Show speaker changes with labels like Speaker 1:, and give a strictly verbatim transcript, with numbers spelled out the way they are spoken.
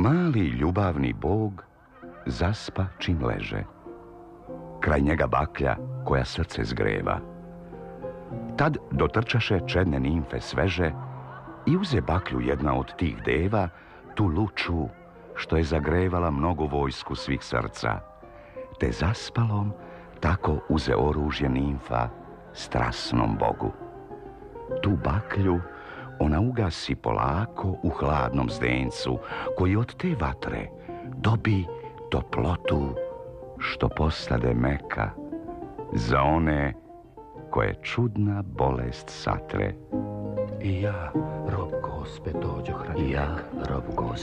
Speaker 1: Mali ljubavni bog zaspa čim leže. Kraj njega baklja koja srce zgreva. Tad dotrčaše čedne nimfe sveže i uze baklju jedna od tih deva, tu luču što je zagrevala mnogu vojsku svih srca. Te zaspalom tako uze oružje nimfa strasnom bogu. Tu baklju ona ugasi polako u hladnom zdencu, koji od te vatre dobi toplotu što postade meka za one koje čudna bolest satre.
Speaker 2: I ja, rob Gospe, dođoh radi
Speaker 3: I ja, rob Gospe.